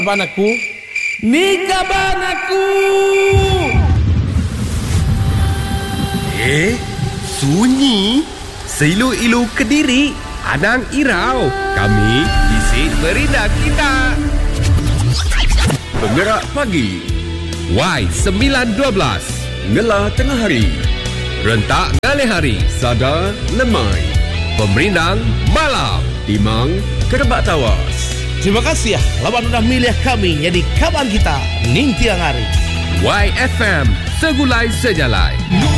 Kaban aku, ni kaban aku. Sunyi. Seilu-ilu Kediri, Anang Irau. Kami isi merinda kita. Penggerak pagi. Y912. Ngelah tengah hari. Rentak ngalih hari. Sada lemai. Pemerindang malam. Timang kerebak tawas. Terima kasih ya, lawan udah milih kami jadi kaban kita ning tiang hari. YFM Segulai Sejalai.